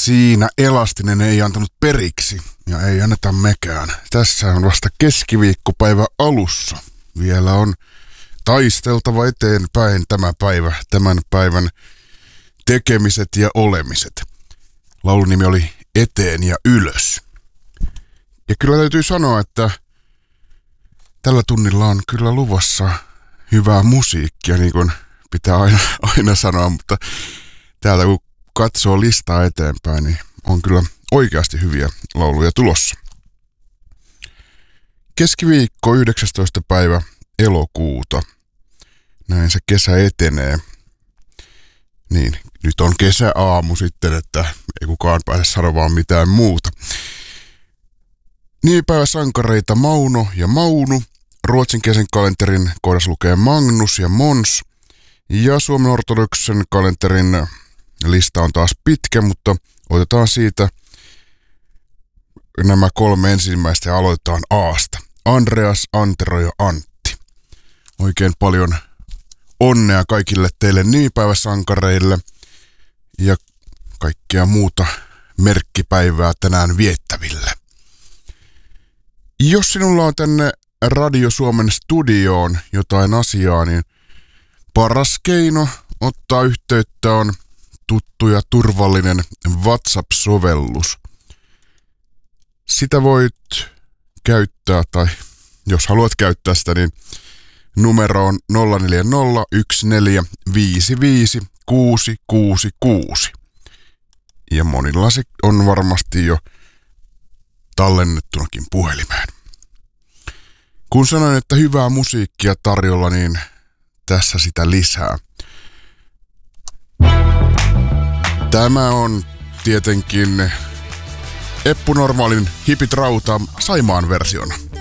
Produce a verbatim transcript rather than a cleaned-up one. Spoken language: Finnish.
Siinä Elastinen ei antanut periksi ja ei anneta mekään. Tässä on vasta keskiviikkopäivä alussa. Vielä on taisteltava eteenpäin tämä päivä, tämän päivän tekemiset ja olemiset. Laulun nimi oli Eteen ja ylös. Ja kyllä täytyy sanoa, että tällä tunnilla on kyllä luvassa hyvää musiikkia, niin kuin pitää aina, aina sanoa, mutta täältä kun katsoo listaa eteenpäin, niin on kyllä oikeasti hyviä lauluja tulossa. Keskiviikko yhdeksästoista päivä elokuuta. Näin se kesä etenee. Niin, nyt on kesäaamu sitten, että ei kukaan pääse sanomaan mitään muuta. Nimipäiväsankareita Mauno ja Maunu. Ruotsinkielisen kalenterin kohdassa lukee Magnus ja Mons. Ja Suomen ortodoksen kalenterin lista on taas pitkä, mutta otetaan siitä nämä kolme ensimmäistä ja aloitetaan Aasta. Andreas, Antero ja Antti. Oikein paljon onnea kaikille teille nimipäiväsankareille ja kaikkea muuta merkkipäivää tänään viettäville. Jos sinulla on tänne Radio Suomen studioon jotain asiaa, niin paras keino ottaa yhteyttä on tuttu ja turvallinen WhatsApp-sovellus. Sitä voit käyttää, tai jos haluat käyttää sitä, niin numero on nolla neljä nolla yksi neljä viisi viisi kuusi kuusi kuusi. Ja monilla se on varmasti jo tallennettunakin puhelimeen. Kun sanoin, että hyvää musiikkia tarjolla, niin tässä sitä lisää. Tämä on tietenkin Eppu Normaalin Hipit Rauta Saimaan versiona.